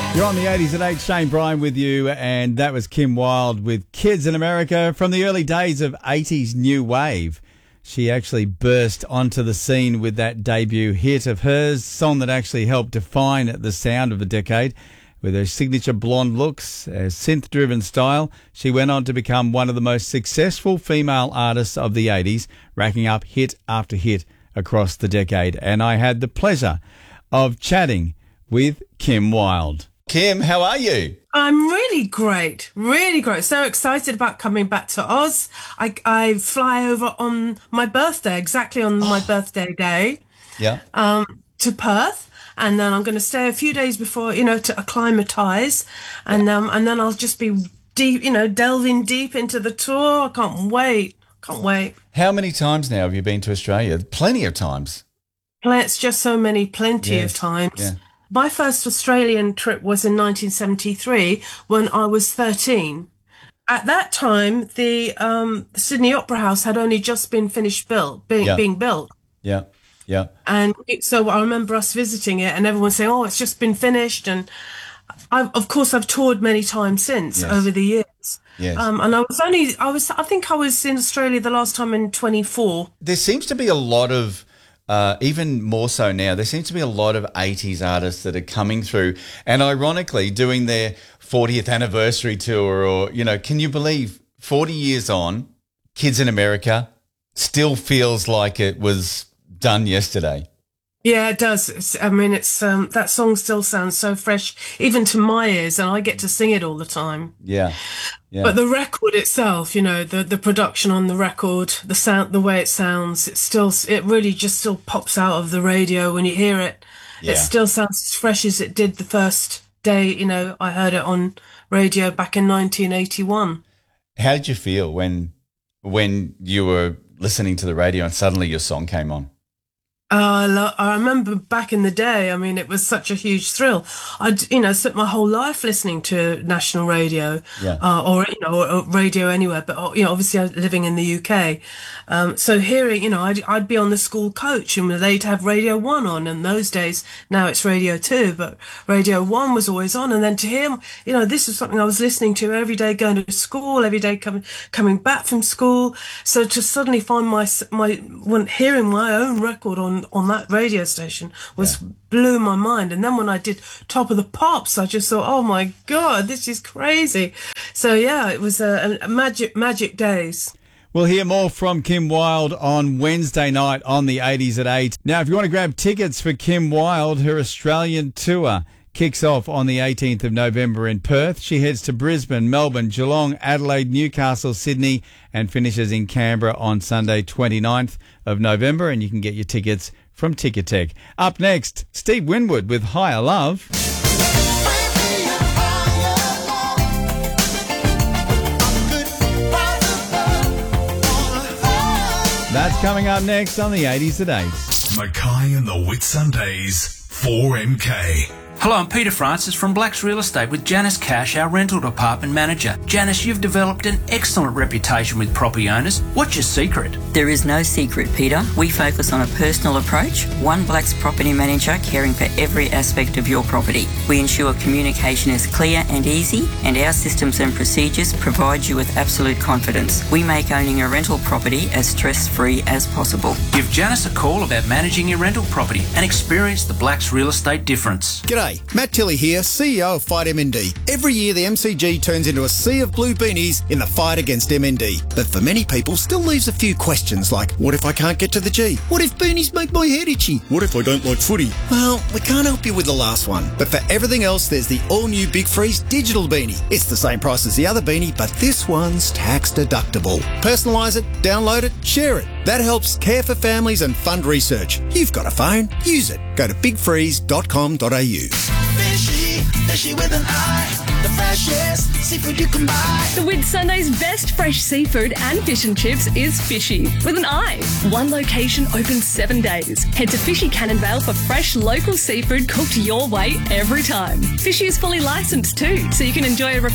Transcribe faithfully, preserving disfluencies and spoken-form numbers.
You're on the eighties at eight, Shane Bryan with you, and that was Kim Wilde with Kids in America from the early days of eighties new wave. She actually burst onto the scene with that debut hit of hers, song that actually helped define the sound of the decade. With her signature blonde looks, a synth-driven style, she went on to become one of the most successful female artists of the eighties, racking up hit after hit across the decade. And I had the pleasure of chatting with Kim Wilde. Kim, how are you? I'm really great, really great. So excited about coming back to Oz. I, I fly over on my birthday, exactly on my birthday day, Yeah. um, to Perth. And then I'm going to stay a few days before, you know, to acclimatise. And, um, and then I'll just be deep, you know, delving deep into the tour. I can't wait. Can't wait. How many times now have you been to Australia? Plenty of times. It's just so many, plenty Yes. of times. Yeah. My first Australian trip was in nineteen seventy-three when I was thirteen. At that time, the um, Sydney Opera House had only just been finished built, being, Yeah. being built. Yeah, yeah. And it, so I remember us visiting it and everyone saying, oh, it's just been finished. And I've, of course, I've toured many times since Yes. over the years. Yes. Um, and I was only, I was, I think I was in Australia the last time in twenty-four. There seems to be a lot of, uh, even more so now, there seems to be a lot of eighties artists that are coming through and ironically doing their fortieth anniversary tour or, you know, can you believe forty years on, Kids in America still feels like it was done yesterday. Yeah, it does. It's, I mean, it's um, that song still sounds so fresh, even to my ears, and I get to sing it all the time. Yeah, yeah. But the record itself, you know, the the production on the record, the sound, the way it sounds, it still, it really just still pops out of the radio when you hear it. Yeah. It still sounds as fresh as it did the first day, you know, I heard it on radio back in nineteen eighty-one. How did you feel when when you were listening to the radio and suddenly your song came on? Uh, I, lo- I remember back in the day, I mean, it was such a huge thrill. I'd, you know, spent my whole life listening to national radio, Yeah. uh, or, you know, or, or radio anywhere, but, uh, you know, obviously I was living in the U K. Um, so hearing, you know, I'd, I'd be on the school coach and they'd have Radio One on in those days. Now it's Radio Two, but Radio One was always on. And then to hear, you know, this is something I was listening to every day going to school, every day coming, coming back from school. So to suddenly find my, my, when hearing my own record on, on that radio station was Yeah. blew my mind. And then when I did Top of the Pops, I just thought, oh my God, this is crazy. So yeah, it was a, a magic, magic days. We'll hear more from Kim Wilde on Wednesday night on the eighties at eight. Now, if you want to grab tickets for Kim Wilde, her Australian tour kicks off on the eighteenth of November in Perth. She heads to Brisbane, Melbourne, Geelong, Adelaide, Newcastle, Sydney, and finishes in Canberra on Sunday, twenty-ninth of November. And you can get your tickets from Ticketek. Up next, Steve Winwood with Higher Love. That's coming up next on the eighties at eight. Mackay and the Whitsundays, four M K. Hello, I'm Peter Francis from Blacks Real Estate with Janice Cash, our rental department manager. Janice, you've developed an excellent reputation with property owners. What's your secret? There is no secret, Peter. We focus on a personal approach, one Blacks property manager caring for every aspect of your property. We ensure communication is clear and easy, and our systems and procedures provide you with absolute confidence. We make owning a rental property as stress-free as possible. Give Janice a call about managing your rental property and experience the Blacks Real Estate difference. G'day, Matt Tilley here, C E O of Fight M N D. Every year the M C G turns into a sea of blue beanies in the fight against M N D. But for many people still leaves a few questions like, what if I can't get to the G? What if beanies make my head itchy? What if I don't like footy? Well, we can't help you with the last one. But for everything else, there's the all-new Big Freeze digital beanie. It's the same price as the other beanie, but this one's tax deductible. Personalise it, download it, share it. That helps care for families and fund research. You've got a phone, use it. Go to big freeze dot com dot a u. Fishy, fishy with an eye, the freshest seafood you can buy. The Whitsunday's best fresh seafood and fish and chips is Fishy with an eye. One location open seven days. Head to Fishy Cannonvale for fresh local seafood cooked your way every time. Fishy is fully licensed too, so you can enjoy a